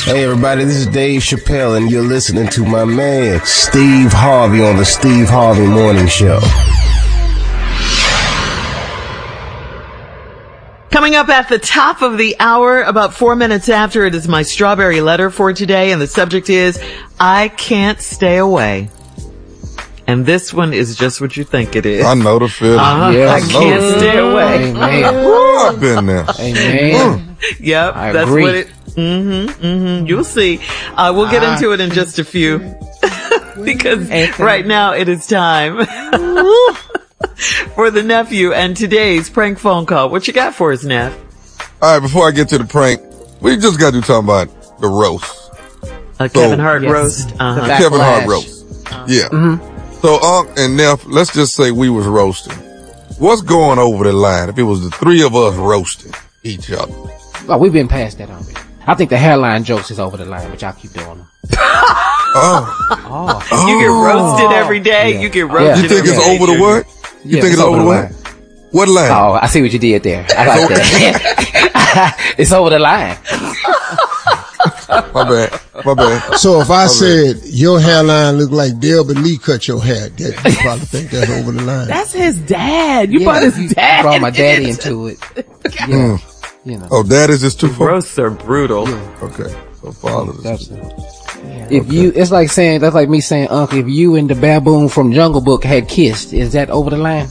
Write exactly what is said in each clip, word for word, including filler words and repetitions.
Hey everybody, this is Dave Chappelle and you're listening to my man Steve Harvey on the Steve Harvey Morning Show. Coming up at the top of the hour, about four minutes after, it is my strawberry letter for today, and the subject is, I can't stay away. And this one is just what you think it is. I know the feeling. Uh-huh. Yes. I can't stay away. Amen. I've been there. Amen. Yep, I that's agree. what it, mm-hmm, mm-hmm. You'll see. Uh, we'll get into it in just a few. Because right now it is time for the nephew and today's prank phone call. What you got for us, Neff? All right, before I get to the prank, we just got to talk about the roast. A So- Kevin Hart Yes. roast. Uh-huh. The Kevin Hart Backlash. roast. Yeah. So, Unc and Neff, let's just say we was roasting. What's going over the line if it was the three of us roasting each other? Oh, we've been past that already. I think the hairline jokes is over the line, but y'all keep doing them. Oh. You get roasted every day. Yeah. You get Yeah. roasted You think every it's day, over the Junior. what? You Yeah, think it's over the line. what? What line? Oh, I see what you did there. I like that. It's over the line. My bad. My bad. So if I said your hairline look like Delbert Lee cut your hair, that, you probably think that's over the line. That's his dad. You Yeah, brought his you dad. brought my daddy into it. Yeah. You know. Oh, that is just too far? Roasts are brutal. Okay. So father is That's it. If you, it's like saying, that's like me saying, Uncle, if you and the baboon from Jungle Book had kissed, is that over the line?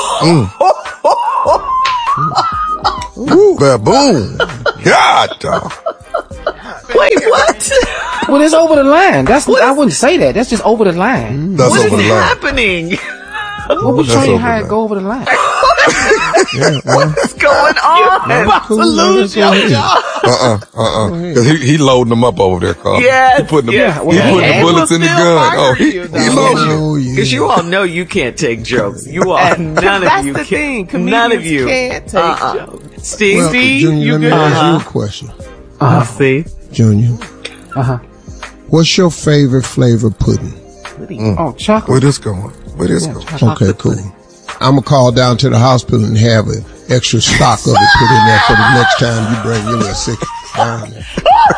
Ooh, baboon. God, dog. Wait, what? Well, it's over the line. That's, I wouldn't say that. That's just over the line. That's What over is the line. happening? Well, we That's show you over how the it line. go over the line. Yeah, well, What's going on? about to lose your job. Uh-uh, uh-uh. Cause he, he loading them up over there, Carl. Yes, He putting them, yes, he yes. putting the And bullets we'll in the still gun. fire Oh, he, you, he though. loading you. oh, yeah. Because you all know you can't take jokes. You all, none That's of you the thing. can. None of you. can't take Uh-uh. jokes. Steve, Well, Steve, Junior, you let me good? ask Uh-huh. you a question. Uh, see? Junior, Uh-huh. what's your favorite flavor pudding? Oh, chocolate. Where this going? Where this going? Okay, cool. I'm gonna call down to the hospital and have an extra stock of it put in there for the next time you bring your little sick down there.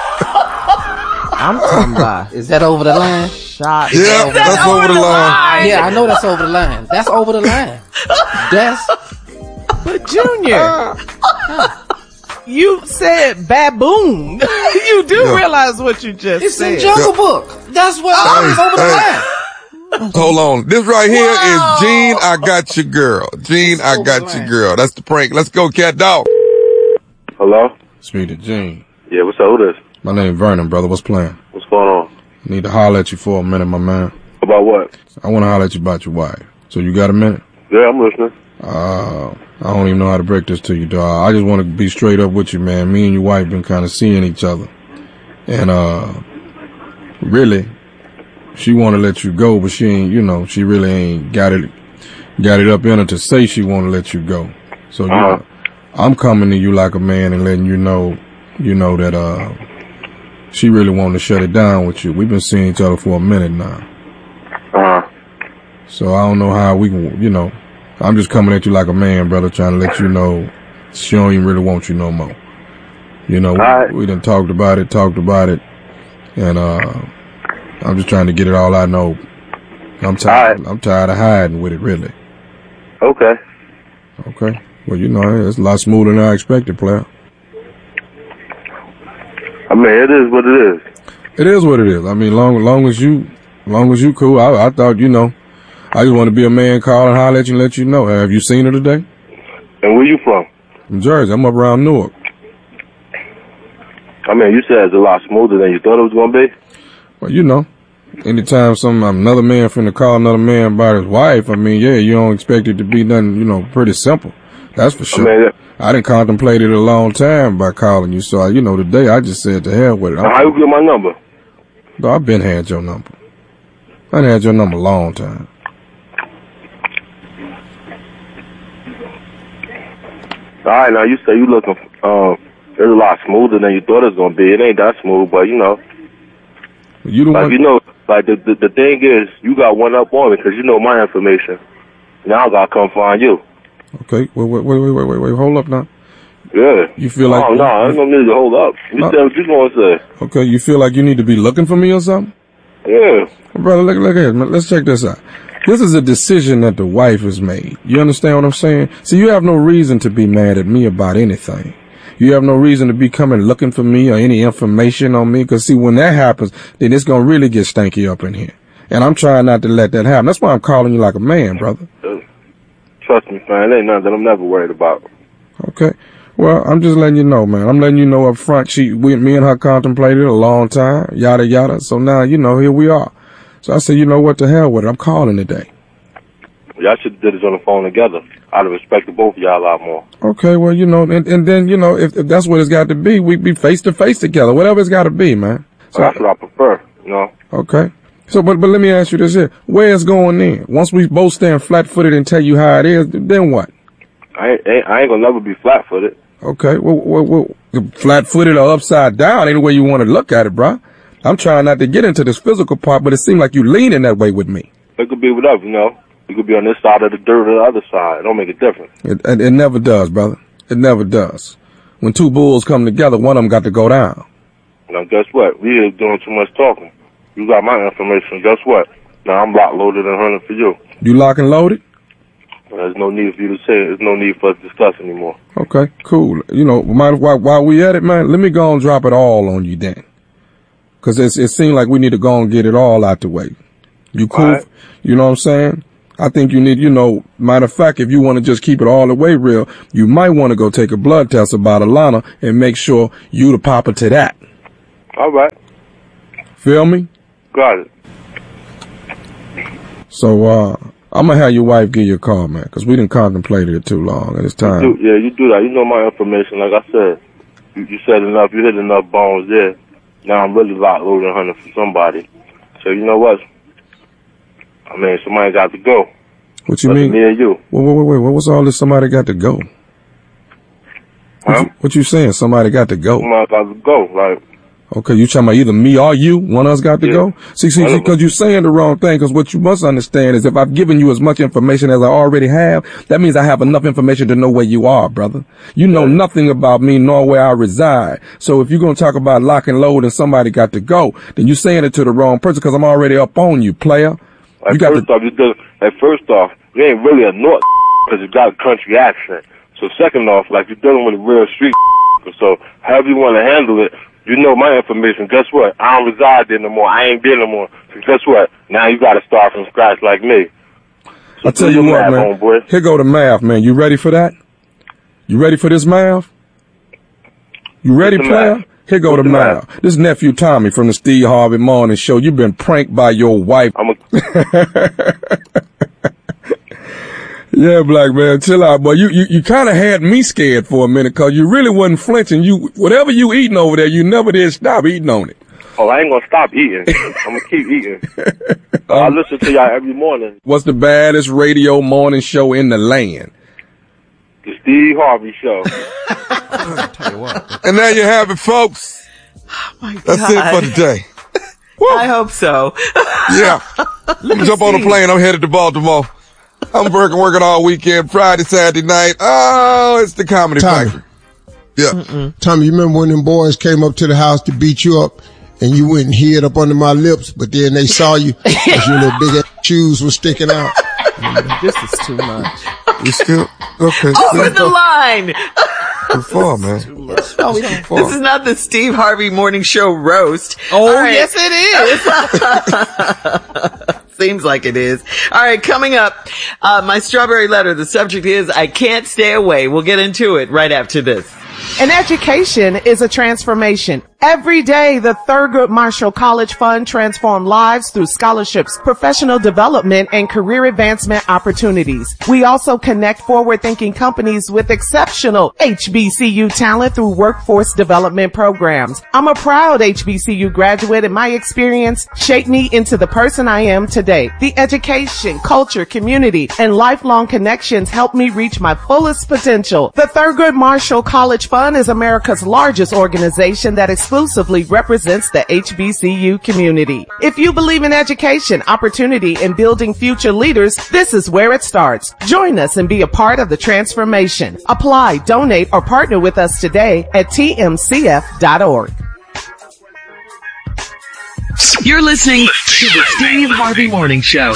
I'm talking about, is that over the line? Shot. Yeah, that's over the line. Yeah, I know that's over the line. That's over the line. That's, But Junior, you said baboon. You do Yeah. realize what you just it's said. in Jungle Book. That's what it's over the hey. line. Hold on. This right here is Gene, I got your girl. Gene, I over got the your line. girl. That's the prank. Let's go, cat dog. Hello? Speak to Gene. Yeah, what's up? Who this? My name Vernon, brother. What's playing? What's going on? Need to holler at you for a minute, my man. About what? I want to holler at you about your wife. So you got a minute? Yeah, I'm listening. Uh, I don't even know how to break this to you, dog. I just want to be straight up with you, man. Me and your wife been kind of seeing each other. And, uh, really, she want to let you go, but she ain't, you know, she really ain't got it, got it up in her to say she want to let you go. So, you Uh-huh. know, I'm coming to you like a man and letting you know, you know, that, uh, she really wanted to shut it down with you. We've been seeing each other for a minute now. Uh-huh. So I don't know how we can, you know, I'm just coming at you like a man, brother, trying to let you know she don't even really want you no more. You know, we, Alright. we done talked about it, talked about it, and, uh, I'm just trying to get it all I know. I'm tired, Alright. I'm tired of hiding with it, really. Okay. Okay? Well, you know, it's a lot smoother than I expected, player. I mean, it is what it is. It is what it is. I mean, long, long as you, long as you cool, I, I thought, you know, I just want to be a man, call and holler at you and let you know. Have you seen her today? And where you from? From Jersey. I'm up around Newark. I mean, you said it's a lot smoother than you thought it was going to be. Well, you know, anytime some another man finna call another man about his wife, I mean, yeah, you don't expect it to be nothing, you know, pretty simple. That's for sure. I mean, I didn't contemplate it a long time by calling you, so I, you know, today I just said to hell with it. how you get my number? No, I've been had your number. I done had your number a long time. All right, now you say you looking, um, it's a lot smoother than you thought it was going to be. It ain't that smooth, but you know. You the like, one. you know, like the, the the thing is, you got one up on me because you know my information. Now I got to come find you. Okay, wait, wait, wait, wait, wait, wait, wait, hold up now. Yeah. You feel like? Oh no, I ain't gonna need to hold up. You uh, say what you gonna say. Okay, you feel like you need to be looking for me or something? Yeah. Brother, look, look here. Let's check this out. This is a decision that the wife has made. You understand what I'm saying? So you have no reason to be mad at me about anything. You have no reason to be coming looking for me or any information on me. Cause see, when that happens, then it's gonna really get stanky up in here. And I'm trying not to let that happen. That's why I'm calling you like a man, brother. Trust me, man. It ain't nothing that I'm never worried about. Okay. Well, I'm just letting you know, man. I'm letting you know up front. She, we, me and her contemplated a long time, yada, yada. So now, you know, here we are. So I said, you know what, the hell with it. I'm calling today. Y'all should have did this on the phone together. I'd have respected both of y'all a lot more. Okay, well, you know, and, and then, you know, if, if that's what it's got to be, we'd be face to face together, whatever it's got to be, man. So well, that's what I prefer, you know. Okay. So, but, but let me ask you this here. Where it's going in? Once we both stand flat footed and tell you how it is, then what? I ain't, I ain't gonna never be flat footed. Okay. Well, well, well flat footed or upside down, any way you want to look at it, bro. I'm trying not to get into this physical part, but it seems like you leaning that way with me. It could be whatever, you know. You could be on this side of the dirt or the other side. It don't make a difference. It, it, it never does, brother. It never does. When two bulls come together, one of them got to go down. Now, guess what? We are doing too much talking. You got my information. Guess what? Now I'm locked, loaded, and hunting for you. You lock and loaded? There's no need for you to say it. There's no need for us to discuss anymore. Okay, cool. You know, while, while we at it, man, let me go and drop it all on you then. Cause it's, it seems like we need to go and get it all out the way. You cool? Right. You know what I'm saying? I think you need, you know, matter of fact, if you want to just keep it all the way real, you might want to go take a blood test about Alana and make sure you the papa to that. All right. Feel me? Got it. So, uh, I'm gonna have your wife give you a call, man, cause we didn't contemplate it too long and it's time. You do, yeah, you do that. You know my information. Like I said, you, you said enough, you hit enough bones there. Now I'm really locked, loaded, and hunting for somebody. So you know what? I mean, somebody got to go. What you But mean? Me and you. Wait, wait, wait, wait. What's all this? Somebody got to go. What, huh? you, what you saying? Somebody got to go. Somebody got to go. Like. Okay, you talking about either me or you? One of us got to Yeah. go? See, see, see, cause you're saying the wrong thing, cause what you must understand is if I've given you as much information as I already have, that means I have enough information to know where you are, brother. You know Yeah. nothing about me nor where I reside. So if you're gonna talk about lock and load and somebody got to go, then you're saying it to the wrong person, cause I'm already up on you, player. Like You got first to- off, you do, like first off, you ain't really a North because you got a country accent. So second off, like you're dealing with a real street. So however you want to handle it, you know my information. Guess what? I don't reside there no more. I ain't there no more. So guess what? Now you got to start from scratch like me. So I tell do you your what, math, man. homeboy. Here go the math, man. You ready for that? You ready for this math? You ready, What's the player? math? Here go What's the the math. math? This nephew Tommy from the Steve Harvey Morning Show. You've been pranked by your wife. I'm a, Yeah, black man, chill out, boy. You you, you kind of had me scared for a minute because you really wasn't flinching. You whatever you eating over there, you never did stop eating on it. oh, I ain't gonna stop eating. I'm gonna keep eating. Uh, I listen to y'all every morning. What's the baddest radio morning show in the land? The Steve Harvey Show. And there you have it, folks. Oh my That's God. it for today. I hope so. Yeah. I'm gonna jump on a plane. I'm headed to Baltimore. I'm working, working all weekend, Friday, Saturday night. Oh, it's the Comedy Tommy. Factory. Yeah. Mm-mm. Tommy, you remember when them boys came up to the house to beat you up and you went and hid up under my lips, but then they saw you because your little big ass shoes were sticking out? This is too much. You still, okay. Over still the line. too far, man. Oh, we don't. Too far. This is not the Steve Harvey Morning Show roast. Oh, All right. yes, it is. Seems like it is. All right, coming up, uh, my strawberry letter. The subject is I can't stay away. We'll get into it right after this. An education is a transformation. Every day, the Thurgood Marshall College Fund transforms lives through scholarships, professional development, and career advancement opportunities. We also connect forward-thinking companies with exceptional H B C U talent through workforce development programs. I'm a proud H B C U graduate, and my experience shaped me into the person I am today. The education, culture, community, and lifelong connections helped me reach my fullest potential. The Thurgood Marshall College Fund is America's largest organization that extends exclusively represents the H B C U community. If you believe in education, opportunity, and building future leaders, this is where it starts. Join us and be a part of the transformation. Apply, donate, or partner with us today at T M C F dot org. You're listening to the Steve Harvey Morning Show.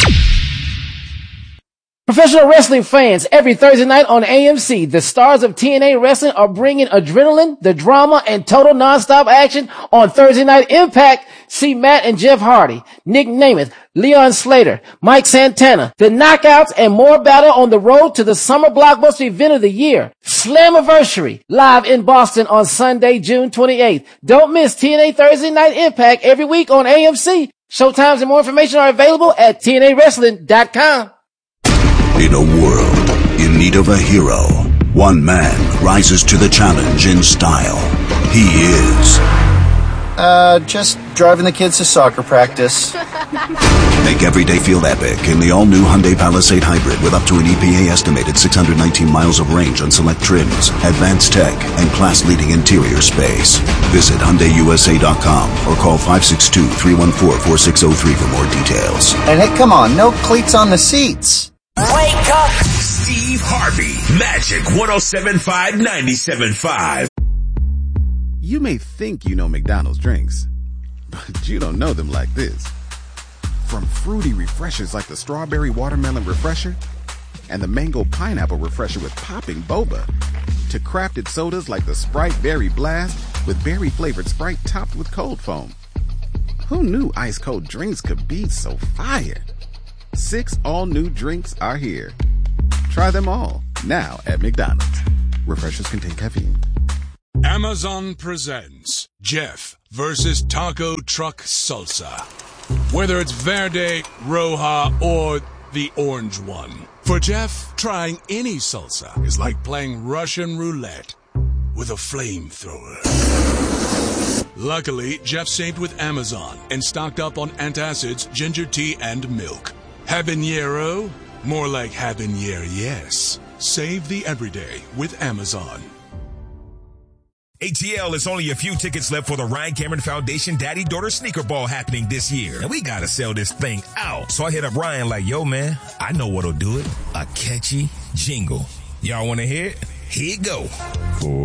Professional wrestling fans, every Thursday night on A M C, the stars of T N A Wrestling are bringing adrenaline, the drama, and total nonstop action on Thursday Night Impact. See Matt and Jeff Hardy, Nick Namath, Leon Slater, Mike Santana, the Knockouts, and more battle on the road to the summer blockbuster event of the year, Slammiversary, live in Boston on Sunday, June twenty-eighth. Don't miss T N A Thursday Night Impact every week on A M C. Showtimes and more information are available at T N A wrestling dot com. In a world in need of a hero, one man rises to the challenge in style. He is... Uh, just driving the kids to soccer practice. Make every day feel epic in the all-new Hyundai Palisade Hybrid with up to an E P A-estimated six hundred nineteen miles of range on select trims, advanced tech, and class-leading interior space. Visit Hyundai U S A dot com or call five six two, three one four, four six zero three for more details. And hey, come on, no cleats on the seats. Wake up! Steve Harvey, Magic one oh seven point five, ninety-seven point five. You may think you know McDonald's drinks, but you don't know them like this. From fruity refreshers like the Strawberry Watermelon Refresher and the Mango Pineapple Refresher with popping boba, to crafted sodas like the Sprite Berry Blast with berry-flavored Sprite topped with cold foam. Who knew ice-cold drinks could be so fire? Six all-new drinks are here. Try them all, now at McDonald's. Refreshers contain caffeine. Amazon presents Jeff versus Taco Truck Salsa. Whether it's Verde, Roja, or the orange one. For Jeff, trying any salsa is like playing Russian roulette with a flamethrower. Luckily, Jeff saved with Amazon and stocked up on antacids, ginger tea, and milk. Habanero? More like habanero, yes. Save the everyday with Amazon. A T L, it's only a few tickets left for the Ryan Cameron Foundation Daddy-Daughter Sneaker Ball happening this year. And we gotta sell this thing out. So I hit up Ryan like, yo, man, I know what'll do it. A catchy jingle. Y'all wanna hear it? Here it go.